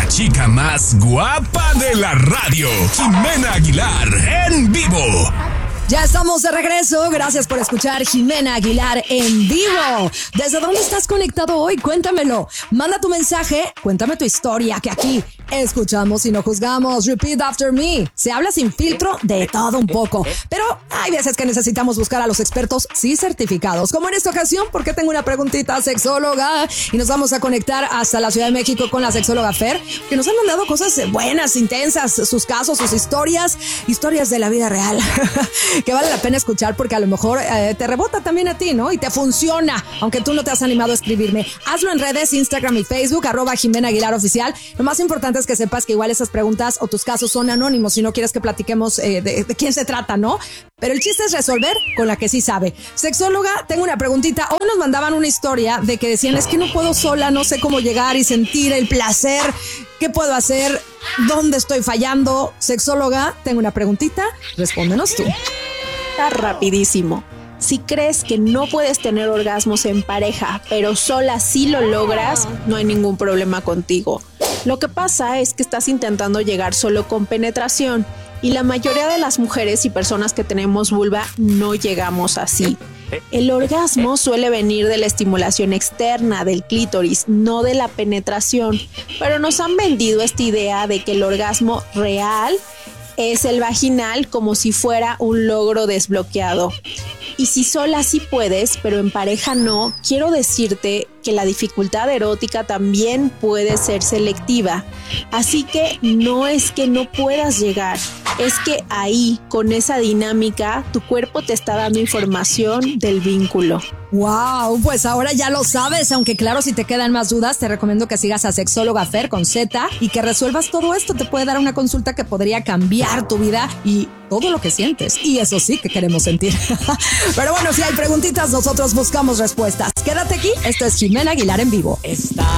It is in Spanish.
chica más guapa de la radio, Jimena Aguilar, en vivo. Ya estamos de regreso. Gracias por escuchar Jimena Aguilar en vivo. ¿Desde dónde estás conectado hoy? Cuéntamelo. Manda tu mensaje, cuéntame tu historia, que aquí escuchamos y no juzgamos. Repeat after me. Se habla sin filtro de todo un poco. Pero hay veces que necesitamos buscar a los expertos sí certificados. Como en esta ocasión, porque tengo una preguntita sexóloga y nos vamos a conectar hasta la Ciudad de México con la sexóloga Fer, que nos han mandado cosas buenas, intensas, sus casos, sus historias de la vida real. Que vale la pena escuchar porque a lo mejor te rebota también a ti, ¿no? Y te funciona, aunque tú no te has animado a escribirme. Hazlo en redes, Instagram y Facebook, @Jimena Aguilar Oficial. Lo más importante es que sepas que igual esas preguntas o tus casos son anónimos si no quieres que platiquemos de quién se trata, ¿no? Pero el chiste es resolver con la que sí sabe. Sexóloga, tengo una preguntita. Hoy nos mandaban una historia de que decían, es que no puedo sola, no sé cómo llegar y sentir el placer. ¿Qué puedo hacer? ¿Dónde estoy fallando? Sexóloga, tengo una preguntita. Respóndenos tú. Rapidísimo. Si crees que no puedes tener orgasmos en pareja, pero sola sí lo logras, no hay ningún problema contigo. Lo que pasa es que estás intentando llegar solo con penetración y la mayoría de las mujeres y personas que tenemos vulva no llegamos así. El orgasmo suele venir de la estimulación externa del clítoris, no de la penetración, pero nos han vendido esta idea de que el orgasmo real es el vaginal, como si fuera un logro desbloqueado. Y si sola sí puedes, pero en pareja no, quiero decirte que la dificultad erótica también puede ser selectiva. Así que no es que no puedas llegar, es que ahí, con esa dinámica, tu cuerpo te está dando información del vínculo. Wow, pues ahora ya lo sabes, aunque claro, si te quedan más dudas, te recomiendo que sigas a sexóloga Fer con Z y que resuelvas todo esto. Te puede dar una consulta que podría cambiar tu vida y todo lo que sientes. Y eso sí que queremos sentir. Pero bueno, si hay preguntitas, nosotros buscamos respuestas. Quédate aquí, esto es Jimena Aguilar en vivo. Está